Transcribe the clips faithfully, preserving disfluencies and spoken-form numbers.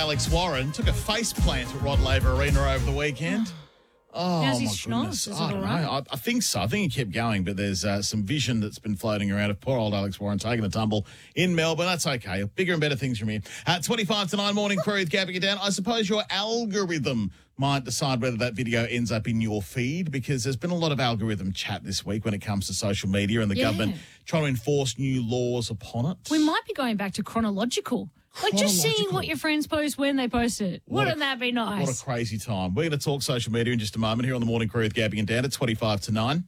Alex Warren took a face plant at Rod Laver Arena over the weekend. Oh, How's my his goodness. schnoz? Is it I don't all know. right? I, I think so. I think he kept going, but there's uh, some vision that's been floating around of poor old Alex Warren taking a tumble in Melbourne. That's okay. Bigger and better things from here. Uh, twenty-five to nine morning crew with Gabbing It Down. I suppose your algorithm might decide whether that video ends up in your feed, because there's been a lot of algorithm chat this week when it comes to social media and the Yeah. government trying to enforce new laws upon it. We might be going back to chronological. Like just seeing Chronological. what your friends post when they post it. What Wouldn't a- that be nice? What a crazy time. We're going to talk social media in just a moment here on the morning crew with Gabbing and Dan at twenty-five to nine.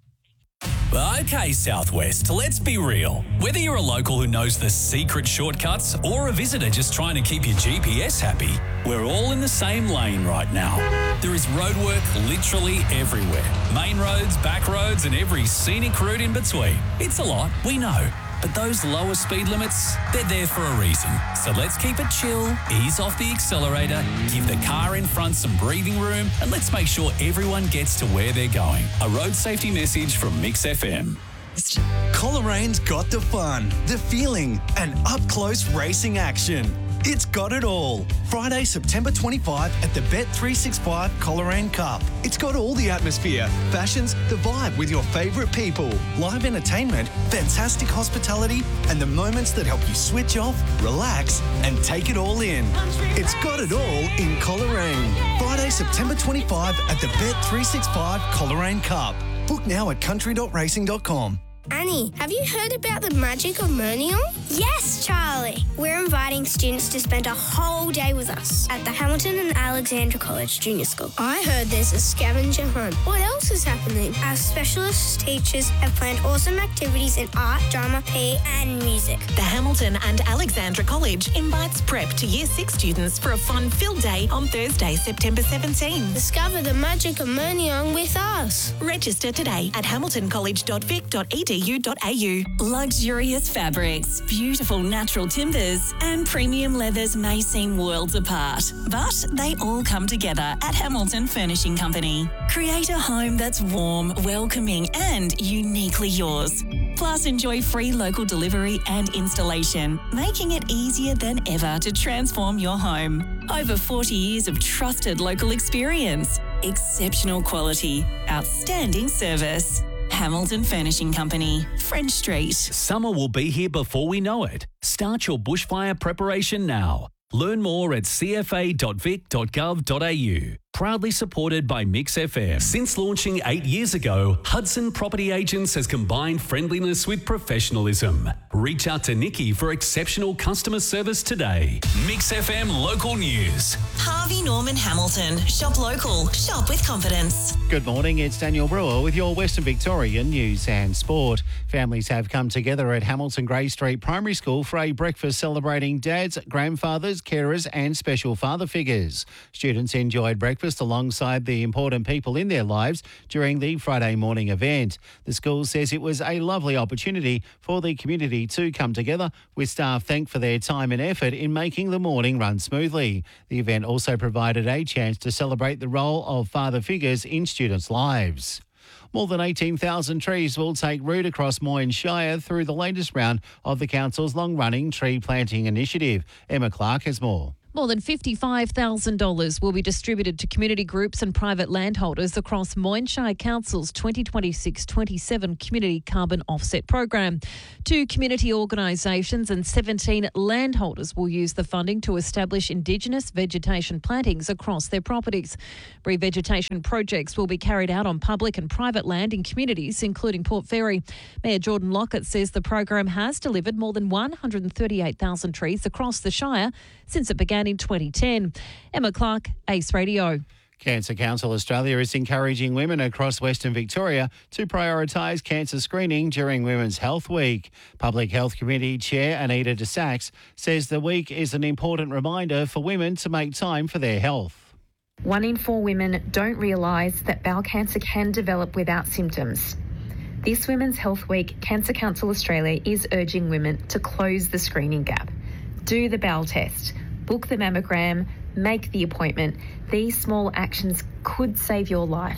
Okay, Southwest, let's be real. Whether you're a local who knows the secret shortcuts or a visitor just trying to keep your G P S happy, we're all in the same lane right now. There is roadwork literally everywhere. Main roads, back roads, and every scenic route in between. It's a lot, we know. But those lower speed limits, they're there for a reason. So let's keep it chill, ease off the accelerator, give the car in front some breathing room, and let's make sure everyone gets to where they're going. A road safety message from Mix F M. Collarain's got the fun, the feeling, and up-close racing action. It's got it all. Friday, September twenty-fifth at the Bet three sixty-five Coleraine Cup. It's got all the atmosphere, fashions, the vibe with your favourite people, live entertainment, fantastic hospitality, and the moments that help you switch off, relax, and take it all in. It's got it all in Coleraine. Friday, September twenty-fifth at the Bet three sixty-five Coleraine Cup. Book now at country dot racing dot com. Annie, have you heard about the magic of Murnion? Yes, Charlie. We're inviting students to spend a whole day with us at the Hamilton and Alexandra College Junior School. I heard there's a scavenger hunt. What else is happening? Our specialist teachers have planned awesome activities in art, drama, P E and music. The Hamilton and Alexandra College invites prep to Year six students for a fun-filled day on Thursday, September seventeenth. Discover the magic of Murnion with us. Register today at hamilton college dot vic dot e d u dot a u. Luxurious fabrics, beautiful natural timbers, and premium leathers may seem worlds apart, but they all come together at Hamilton Furnishing Company. Create a home that's warm, welcoming, and uniquely yours. Plus, enjoy free local delivery and installation, making it easier than ever to transform your home. Over forty years of trusted local experience, exceptional quality, outstanding service. Hamilton Furnishing Company, French Street. Summer will be here before we know it. Start your bushfire preparation now. Learn more at c f a dot vic dot gov dot a u. Proudly supported by Mix F M. Since launching eight years ago, Hudson Property Agents has combined friendliness with professionalism. Reach out to Nikki for exceptional customer service today. Mix F M Local News. Harvey Norman Hamilton. Shop local. Shop with confidence. Good morning, it's Daniel Brewer with your Western Victorian news and sport. Families have come together at Hamilton Grey Street Primary School for a breakfast celebrating dads, grandfathers, carers and special father figures. Students enjoyed breakfast alongside the important people in their lives during the Friday morning event. The school says it was a lovely opportunity for the community to come together, with staff thanked for their time and effort in making the morning run smoothly. The event also provided a chance to celebrate the role of father figures in students' lives. More than eighteen thousand trees will take root across Moyne Shire through the latest round of the council's long-running tree planting initiative. Emma Clark has more. More than fifty-five thousand dollars will be distributed to community groups and private landholders across Moyne Shire Council's twenty twenty-six twenty-seven Community Carbon Offset Program. Two community organisations and seventeen landholders will use the funding to establish Indigenous vegetation plantings across their properties. Revegetation projects will be carried out on public and private land in communities, including Port Fairy. Mayor Jordan Lockett says the program has delivered more than one hundred thirty-eight thousand trees across the Shire since it began in twenty ten. Emma Clark, Ace Radio. Cancer Council Australia is encouraging women across Western Victoria to prioritise cancer screening during Women's Health Week. Public Health Committee Chair Anita de Sachs says the week is an important reminder for women to make time for their health. One in four women don't realise that bowel cancer can develop without symptoms. This Women's Health Week, Cancer Council Australia is urging women to close the screening gap. Do the bowel test, book the mammogram, make the appointment. These small actions could save your life.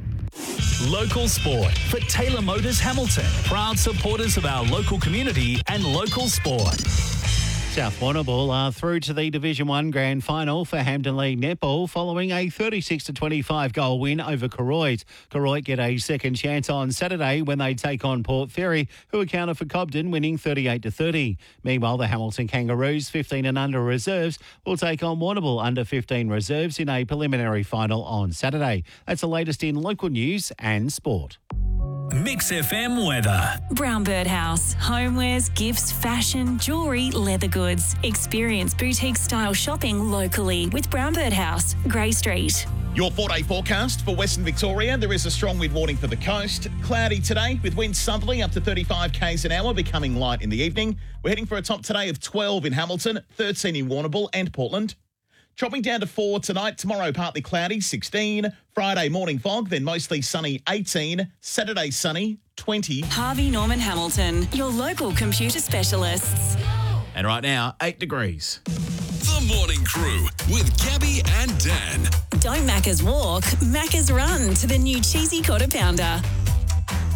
Local sport for Taylor Motors Hamilton. Proud supporters of our local community and local sport. South Warrnambool are through to the Division one Grand Final for Hampden League Netball following a thirty-six to twenty-five goal win over Koroit. Koroit get a second chance on Saturday when they take on Port Fairy, who accounted for Cobden winning thirty-eight to thirty. Meanwhile, the Hamilton Kangaroos, fifteen and under reserves, will take on Warrnambool under fifteen reserves in a preliminary final on Saturday. That's the latest in local news and sport. Mix F M weather. Brown Bird House. Homewares, gifts, fashion, jewellery, leather goods. Experience boutique style shopping locally with Brown Bird House, Grey Street. Your four-day forecast for Western Victoria. There is a strong wind warning for the coast. Cloudy today with winds southerly up to thirty-five kays an hour, becoming light in the evening. We're heading for a top today of twelve in Hamilton, thirteen in Warrnambool and Portland. Dropping down to four tonight. Tomorrow partly cloudy, sixteen. Friday morning fog, then mostly sunny, eighteen. Saturday sunny, twenty. Harvey Norman Hamilton, your local computer specialists. And right now, eight degrees. The Morning Crew with Gabby and Dan. Don't Macca's walk, Macca's run to the new cheesy quarter pounder.